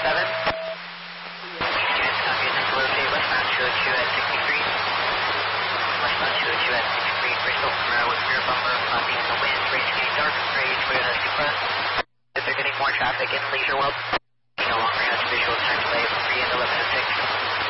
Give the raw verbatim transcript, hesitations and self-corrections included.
seven. Units copy, attempt to locate westbound two oh two at sixty-three. Westbound two oh two at sixty-three, Bristol Camaro with rear bumper flapping in the wind, racing a dark gray Toyota Supra. If they're getting more traffic in Leisure World, he no longer has visual turn lane three and eleven to six.